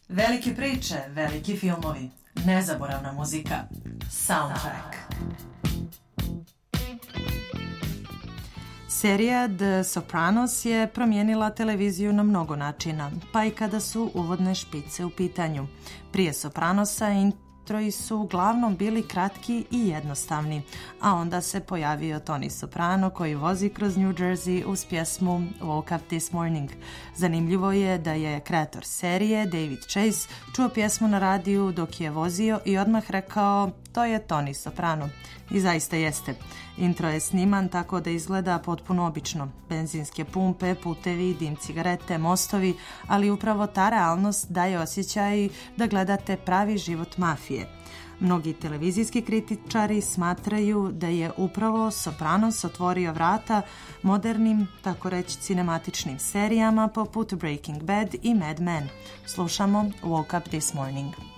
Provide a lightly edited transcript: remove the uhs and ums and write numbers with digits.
Velike priče, veliki filmovi, nezaboravna muzika, soundtrack. Serija The Sopranos je promijenila televiziju na mnogo načina, pa i kada su uvodne špice u pitanju. Prije Sopranosa introi su uglavnom bili kratki i jednostavni, a onda se pojavio Tony Soprano koji vozi kroz New Jersey uz pjesmu Woke Up This Morning. Zanimljivo je da je kreator serije, David Chase, čuo pjesmu na radiju dok je vozio i odmah rekao to je Tony Soprano. I zaista jeste. Intro je sniman tako da izgleda potpuno obično. Benzinske pumpe, putevi, dim cigarete, mostovi, ali upravo ta realnost daje osjećaj da gledate pravi život mafije. Mnogi televizijski kritičari smatraju da je upravo Sopranos otvorio vrata modernim, tako reći cinematičnim serijama poput Breaking Bad i Mad Men. Slušamo Woke Up This Morning.